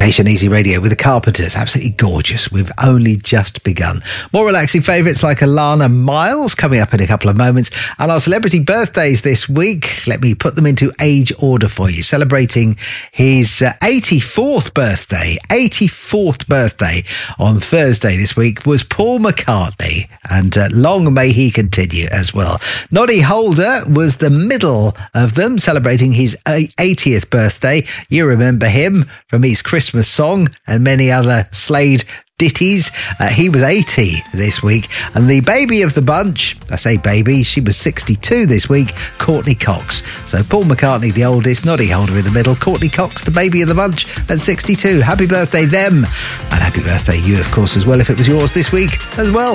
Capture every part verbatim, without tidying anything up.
Nation Easy Radio with the Carpenters. Absolutely gorgeous. We've only just begun. More relaxing favourites like Alana Miles coming up in a couple of moments. And our celebrity birthdays this week, let me put them into age order for you. Celebrating his uh, eighty-fourth birthday, eighty-fourth birthday on Thursday this week was Paul McCartney. And uh, long may he continue as well. Noddy Holder was the middle of them, celebrating his eightieth birthday. You remember him from his Christmas song and many other Slade ditties. Uh, he was eighty this week. And the baby of the bunch, I say baby, she was sixty-two this week, Courtney Cox. So Paul McCartney, the oldest, Noddy Holder in the middle, Courtney Cox, the baby of the bunch at sixty-two. Happy birthday them. And happy birthday you, of course, as well, if it was yours this week as well.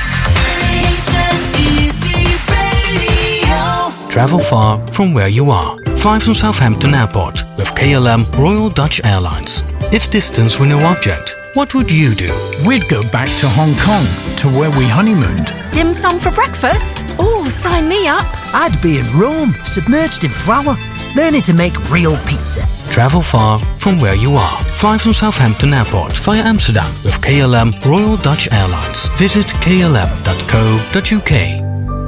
Travel far from where you are. Fly from Southampton Airport with K L M Royal Dutch Airlines. If distance were no object, what would you do? We'd go back to Hong Kong, to where we honeymooned. Dim sum for breakfast? Oh, sign me up. I'd be in Rome, submerged in flour, learning to make real pizza. Travel far from where you are. Fly from Southampton Airport via Amsterdam with K L M Royal Dutch Airlines. Visit k l m dot co dot u k.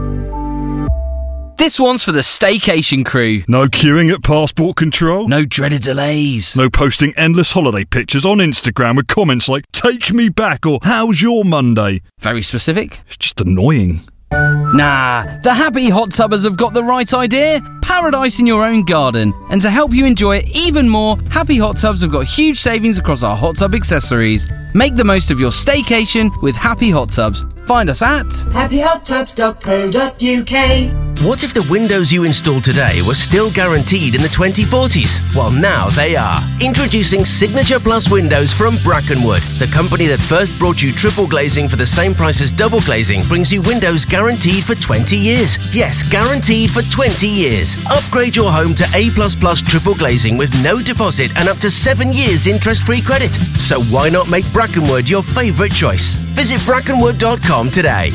This one's for the staycation crew. No queuing at passport control. No dreaded delays. No posting endless holiday pictures on Instagram with comments like, take me back or how's your Monday? Very specific. It's just annoying. Nah, the Happy Hot Tubbers have got the right idea. Paradise in your own garden. And to help you enjoy it even more, Happy Hot Tubs have got huge savings across our hot tub accessories. Make the most of your staycation with Happy Hot Tubs. Find us at happy hot tubs dot co dot u k. What if the windows you install today were still guaranteed in the twenty forties? Well, now they are. Introducing Signature Plus windows from Brackenwood. The company that first brought you triple glazing for the same price as double glazing brings you windows guaranteed for twenty years. Yes, guaranteed for twenty years. Upgrade your home to A plus plus triple glazing with no deposit and up to seven years interest-free credit. So why not make Brackenwood your favourite choice? Visit brackenwood dot com today.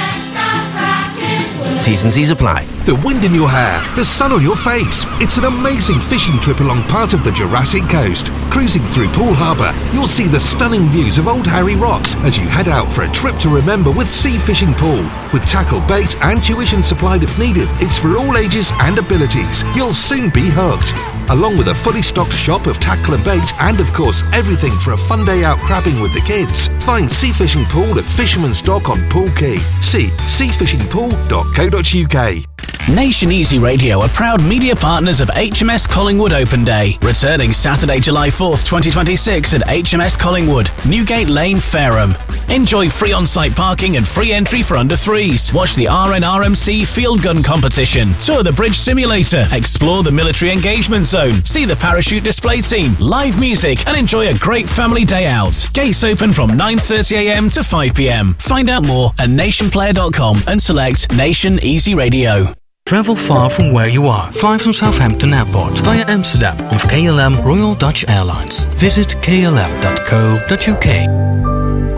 T's and C's apply. The wind in your hair, the sun on your face. It's an amazing fishing trip along part of the Jurassic Coast. Cruising through Poole Harbour, you'll see the stunning views of Old Harry Rocks as you head out for a trip to remember with Sea Fishing Pool. With tackle, bait and tuition supplied if needed, it's for all ages and abilities. You'll soon be hooked. Along with a fully stocked shop of tackle and bait and, of course, everything for a fun day out crabbing with the kids. Find Sea Fishing Pool at Fisherman's Dock on Poole Quay. See sea fishing pool dot co dot u k. Nation Easy Radio are proud media partners of H M S Collingwood Open Day, returning Saturday, July fourth, twenty twenty-six at H M S Collingwood, Newgate Lane, Fareham. Enjoy free on-site parking and free entry for under threes. Watch the R N R M C Field Gun Competition, tour the Bridge Simulator, explore the Military Engagement Zone, see the Parachute Display Team, live music, and enjoy a great family day out. Gates open from nine thirty a m to five p m. Find out more at nation player dot com and select Nation Easy Radio. Travel far from where you are. Fly from Southampton Airport via Amsterdam with K L M Royal Dutch Airlines. Visit k l m dot co dot u k.